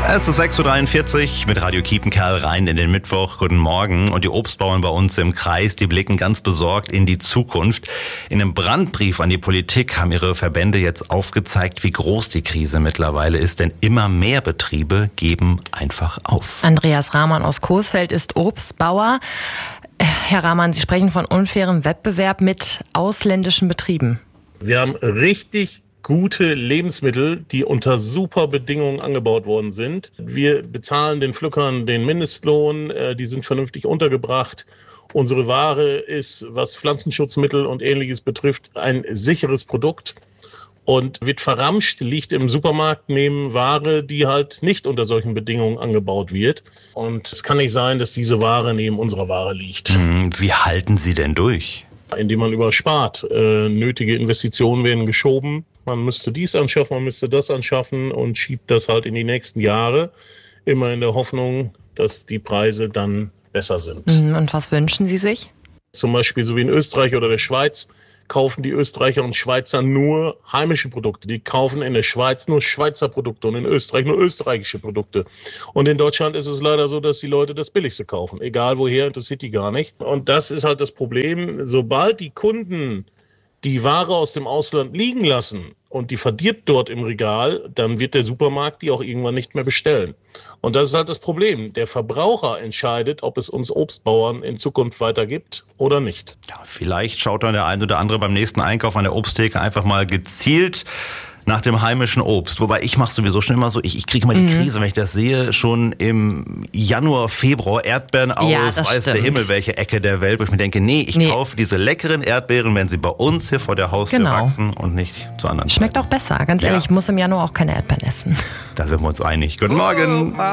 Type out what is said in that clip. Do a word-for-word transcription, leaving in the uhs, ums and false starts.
Es ist sechs Uhr dreiundvierzig mit Radio Kiepenkerl rein in den Mittwoch. Guten Morgen. Und die Obstbauern bei uns im Kreis, die blicken ganz besorgt in die Zukunft. In einem Brandbrief an die Politik haben ihre Verbände jetzt aufgezeigt, wie groß die Krise mittlerweile ist. Denn immer mehr Betriebe geben einfach auf. Andreas Rahmann aus Coesfeld ist Obstbauer. Herr Rahmann, Sie sprechen von unfairem Wettbewerb mit ausländischen Betrieben. Wir haben richtig gute Lebensmittel, die unter super Bedingungen angebaut worden sind. Wir bezahlen den Pflückern den Mindestlohn, die sind vernünftig untergebracht. Unsere Ware ist, was Pflanzenschutzmittel und Ähnliches betrifft, ein sicheres Produkt und wird verramscht, liegt im Supermarkt neben Ware, die halt nicht unter solchen Bedingungen angebaut wird. Und es kann nicht sein, dass diese Ware neben unserer Ware liegt. Wie halten Sie denn durch? Indem man überspart. Äh, nötige Investitionen werden geschoben. Man müsste dies anschaffen, man müsste das anschaffen und schiebt das halt in die nächsten Jahre. Immer in der Hoffnung, dass die Preise dann besser sind. Und was wünschen Sie sich? Zum Beispiel so wie in Österreich oder der Schweiz kaufen die Österreicher und Schweizer nur heimische Produkte. Die kaufen in der Schweiz nur Schweizer Produkte und in Österreich nur österreichische Produkte. Und in Deutschland ist es leider so, dass die Leute das Billigste kaufen. Egal woher, interessiert die gar nicht. Und das ist halt das Problem. Sobald die Kunden die Ware aus dem Ausland liegen lassen und die verdirbt dort im Regal, dann wird der Supermarkt die auch irgendwann nicht mehr bestellen. Und das ist halt das Problem. Der Verbraucher entscheidet, ob es uns Obstbauern in Zukunft weiter gibt oder nicht. Ja, vielleicht schaut dann der ein oder andere beim nächsten Einkauf an der Obsttheke einfach mal gezielt nach dem heimischen Obst. Wobei ich mache sowieso schon immer so, ich, ich kriege immer die Krise, wenn ich das sehe, schon im Januar, Februar, Erdbeeren aus, ja, weiß stimmt. der Himmel, welche Ecke der Welt, wo ich mir denke, nee, ich nee. kaufe diese leckeren Erdbeeren, wenn sie bei uns hier vor der Haustür genau. wachsen und nicht zu anderen Schmeckt Zeiten. auch besser, ganz ehrlich, ja. ich muss im Januar auch keine Erdbeeren essen. Da sind wir uns einig. Guten Morgen.